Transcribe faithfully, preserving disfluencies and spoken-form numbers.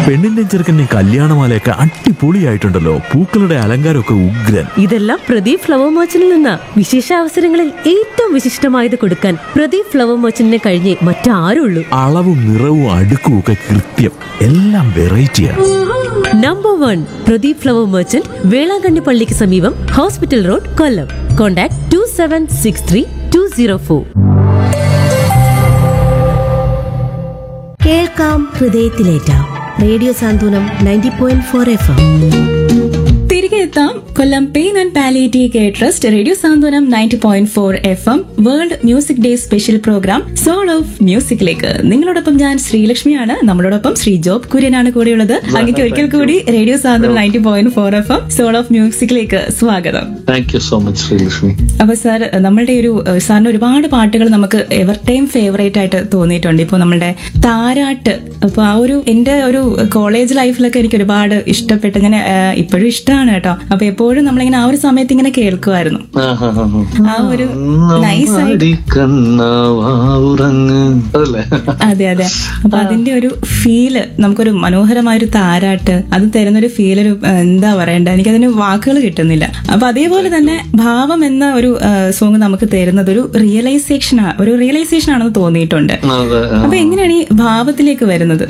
പെണ്ണിന്റെയും ചെറുക്കന്റെയും കല്യാണമാലയൊക്കെ അടിപൊളിയായിട്ടുണ്ടല്ലോ. പൂക്കളുടെ അലങ്കാരമൊക്കെ ഉഗ്രൻ. ഇതെല്ലാം പ്രദീപ് ഫ്ലവർ മർച്ചന്റിൽ നിന്നാ. വിശേഷ അവസരങ്ങളിൽ ഏറ്റവും വിശിഷ്ടമായത് കൊടുക്കാൻ പ്രദീപ് ഫ്ലവർ മർച്ചന്റിനെ കഴിഞ്ഞേ മറ്റാരുള്ളൂ. അളവും നിറവും അടുക്കും ഒക്കെ കൃത്യം. എല്ലാം വെറൈറ്റിയാണ്. Number one Pradeep flower merchant, Velankanni പള്ളിക്ക് സമീപം, hospital road, Kollam. Contact to seven six three to zero four. കേൾക്കാം ഹൃദയത്തിലേറ്റാം. റേഡിയോ സാന്ത്വനം ninety point four F M. തിരികെ എത്താം കൊല്ലം pain and palliative care trust radio Santhwanam ninety point four F M world music day special programme soul of മ്യൂസിക്കിലേക്ക്. നിങ്ങളോടൊപ്പം ഞാൻ ശ്രീലക്ഷ്മിയാണ്. നമ്മളോടൊപ്പം Shri job കുര്യനാണ് കൂടെയുള്ളത്. അങ്ങേക്ക് ഒരിക്കൽ കൂടി radio Santhwanam ninety point four F M soul of മ്യൂസിക്കിലേക്ക് സ്വാഗതം. Thank you so much Sreelakshmi. അപ്പൊ sir, നമ്മളുടെ ഒരു സാറിന് ഒരുപാട് പാട്ടുകൾ നമുക്ക് എവർ ടൈം ഫേവറേറ്റ് ആയിട്ട് തോന്നിയിട്ടുണ്ട്. ഇപ്പൊ നമ്മളുടെ താരാട്ട്, അപ്പൊ ആ ഒരു എന്റെ ഒരു കോളേജ് ലൈഫിലൊക്കെ എനിക്ക് ഒരുപാട് ഇഷ്ടപ്പെട്ട, ഞാൻ ഇപ്പോഴും ഇഷ്ടമാണ് കേട്ടോ. അപ്പൊ എപ്പോഴും നമ്മളിങ്ങനെ ആ ഒരു സമയത്ത് ഇങ്ങനെ കേൾക്കുമായിരുന്നു. ആ ഒരു നൈസായിട്ട്, അതെ അതെ. അപ്പൊ അതിന്റെ ഒരു ഫീല്, നമുക്കൊരു മനോഹരമായൊരു താരാട്ട്, അത് തരുന്നൊരു ഫീൽ, ഒരു എന്താ പറയണ്ട, എനിക്കതിന് വാക്കുകൾ കിട്ടുന്നില്ല. അപ്പൊ അതേപോലെ തന്നെ ഭാവം എന്ന ഒരു സോങ് നമുക്ക് തരുന്നത് ഒരു റിയലൈസേഷൻ ഒരു റിയലൈസേഷൻ ആണെന്ന് തോന്നിയിട്ടുണ്ട്. അപ്പൊ എങ്ങനെയാണ് ഈ ഭാവത്തിലേക്ക് വരുന്നത്?